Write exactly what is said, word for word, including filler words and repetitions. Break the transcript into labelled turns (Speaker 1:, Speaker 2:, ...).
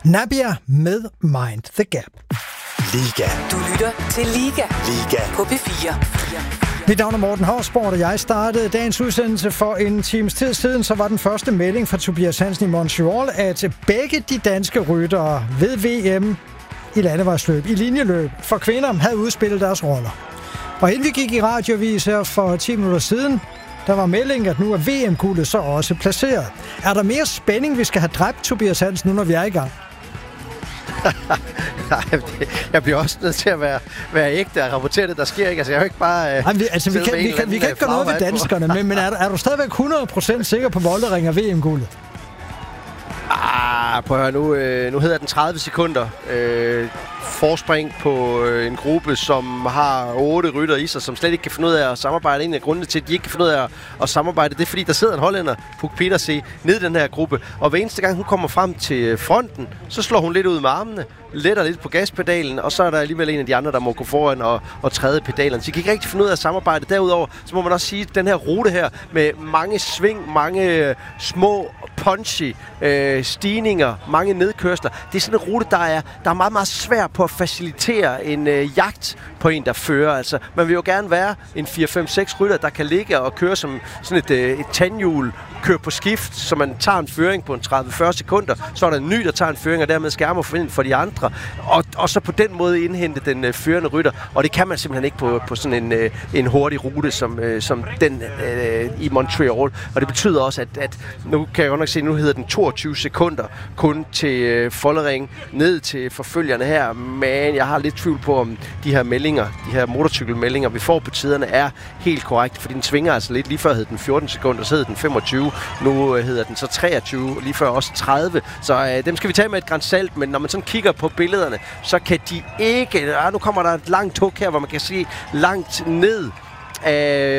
Speaker 1: Nabbia med Mind the Gap.
Speaker 2: Liga.
Speaker 3: Du lytter til Liga.
Speaker 2: Liga.
Speaker 3: På P fire.
Speaker 1: Mit navn er Morten Hausborg, og jeg startede dagens udsendelse for en times tid siden. Så var den første melding fra Tobias Hansen i Montreal, at begge de danske ryttere ved V M i landevejsløb, i linjeløb for kvinder, havde udspillet deres roller. Og inden vi gik i radiovis her for ti minutter siden, der var meldingen, at nu er V M-guldet så også placeret. Er der mere spænding, vi skal have dræbt, Tobias Hansen, nu når vi er i gang?
Speaker 4: Nej, jeg bliver også nødt til at være, være ægte og rapportere det, der sker ikke. Altså, jeg er jo ikke bare... Øh,
Speaker 1: Ej, vi, altså, vi kan, vi kan, vi kan ikke gøre noget ved danskerne, men, men er, er du stadigvæk hundrede procent sikker på Voldering og V M-guldet?
Speaker 4: Ah, prøv at høre, nu, øh, nu hedder den tredive sekunder. Øh, forspring på øh, en gruppe, som har otte rytter i sig, som slet ikke kan finde ud af at samarbejde. En af grundene til, at de ikke kan finde ud af at, at samarbejde, det er, fordi der sidder en hollænder, Puk Pieterse, nede i den her gruppe. Og hver eneste gang, hun kommer frem til fronten, så slår hun lidt ud med armene, letter lidt på gaspedalen, og så er der alligevel en af de andre, der må gå foran og, og træde pedalen. Så de kan ikke rigtig finde ud af at samarbejde. Derudover, så må man også sige, at den her rute her, med mange sving, mange øh, små punchy øh, stigninger, mange nedkørsler, det er sådan en rute, der er, der er meget, meget svær på at facilitere en øh, jagt på en, der fører. Altså, man vil jo gerne være en fire fem seks rytter, der kan ligge og køre som sådan et, øh, et tandhjul, køre på skift, så man tager en føring på en tredive til fyrre sekunder, så er der en ny, der tager en føring, og dermed skærmer for, for de andre, og, og så på den måde indhente den øh, førende rytter, og det kan man simpelthen ikke på, på sådan en, øh, en hurtig rute, som, øh, som den øh, i Montreal, og det betyder også, at, at nu kan jeg godt nok se, nu hedder den toogtyve sekunder kun til øh, Vollering, ned til forfølgerne her, men jeg har lidt tvivl på, om de her meldinger, de her motorcykelmeldinger, vi får på tiderne, er helt korrekt, fordi den svinger altså lidt. Lige før hed den fjorten sekunder, så hed den femogtyve, nu øh, hedder den så treogtyve, lige før også tredive, så øh, dem skal vi tage med et gran salt, men når man sådan kigger på billederne, så kan de ikke, ah, nu kommer der et langt tog her, hvor man kan se langt ned, øh,